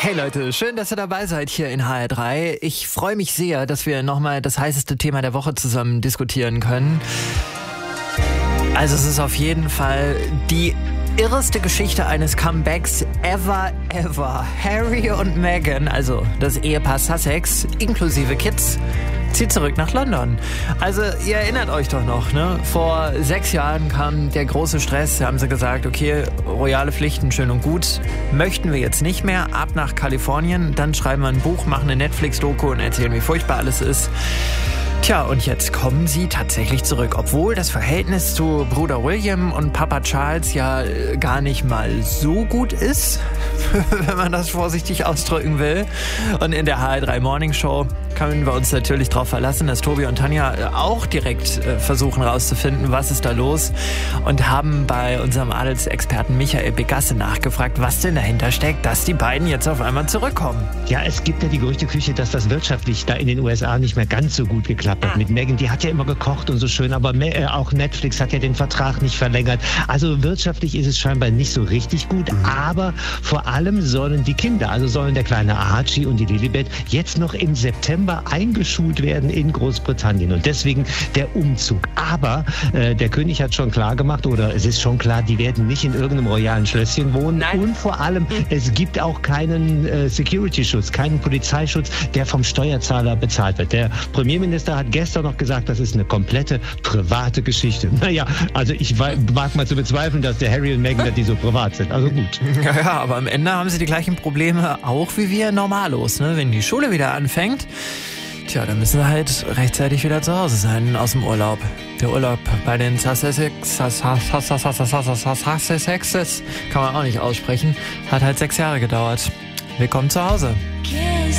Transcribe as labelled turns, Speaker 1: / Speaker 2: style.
Speaker 1: Hey Leute, schön, dass ihr dabei seid hier in HR3. Ich freue mich sehr, dass wir nochmal das heißeste Thema der Woche zusammen diskutieren können. Also es ist auf jeden Fall die irreste Geschichte eines Comebacks ever. Harry und Meghan, also das Ehepaar Sussex, inklusive Kids, zieht zurück nach London. Also ihr erinnert euch doch noch, ne? Vor 6 Jahren kam der große Stress, da haben sie gesagt, okay, royale Pflichten, schön und gut, möchten wir jetzt nicht mehr, ab nach Kalifornien, dann schreiben wir ein Buch, machen eine Netflix-Doku und erzählen, wie furchtbar alles ist. Tja, und jetzt kommen sie tatsächlich zurück, obwohl das Verhältnis zu Bruder William und Papa Charles ja gar nicht mal so gut ist, wenn man das vorsichtig ausdrücken will. Und in der HR3 Morning Show können wir uns natürlich darauf verlassen, dass Tobi und Tanja auch direkt versuchen rauszufinden, was ist da los, und haben bei unserem Adelsexperten Michael Begasse nachgefragt, was denn dahinter steckt, dass die beiden jetzt auf einmal zurückkommen.
Speaker 2: Ja, es gibt ja die Gerüchteküche, dass das wirtschaftlich da in den USA nicht mehr ganz so gut geklappt hat mit Meghan. Die hat ja immer gekocht und so schön, aber auch Netflix hat ja den Vertrag nicht verlängert. Also wirtschaftlich ist es scheinbar nicht so richtig gut, aber vor allem sollen die Kinder, also sollen der kleine Archie und die Lilibet jetzt noch im September eingeschult werden in Großbritannien und deswegen der Umzug. Aber der König hat schon klar gemacht, oder es ist schon klar, die werden nicht in irgendeinem royalen Schlösschen wohnen. Nein. Und vor allem, es gibt auch keinen Security-Schutz, keinen Polizeischutz, der vom Steuerzahler bezahlt wird. Der Premierminister hat gestern noch gesagt, das ist eine komplette private Geschichte. Naja, also ich mag mal zu bezweifeln, dass der Harry und Meghan, die so privat sind. Also gut.
Speaker 1: Ja, aber am Ende haben sie die gleichen Probleme auch wie wir normalos, ne? Wenn die Schule wieder anfängt, tja, dann müssen sie halt rechtzeitig wieder zu Hause sein aus dem Urlaub. Der Urlaub bei den Sussexes, kann man auch nicht aussprechen, hat halt 6 Jahre gedauert. Willkommen zu Hause.